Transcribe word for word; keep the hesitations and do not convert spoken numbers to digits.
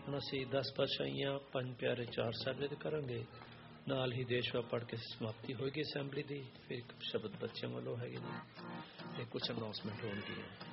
ਹੁਣ ਅਸੀਂ ਦਸ ਪਾਤਸ਼ਾਹੀਆਂ, ਪੰਜ ਪਿਆਰੇ, ਚਾਰ ਸਾਹਿਬਜ਼ਾਦੇ ਕਰਾਂਗੇ। ਨਾਲ ਹੀ ਦੇਸ਼ਵਾ ਪੜ੍ਹ ਕੇ ਸਮਾਪਤੀ ਹੋਏਗੀ ਅਸੈਂਬਲੀ ਦੀ। ਫਿਰ ਇੱਕ ਸ਼ਬਦ ਬੱਚਿਆਂ ਵੱਲੋਂ ਹੈਗੇ ਨੇ ਤੇ ਕੁਛ ਅਨਾਊਂਸਮੈਂਟ ਹੋਣਗੀਆਂ।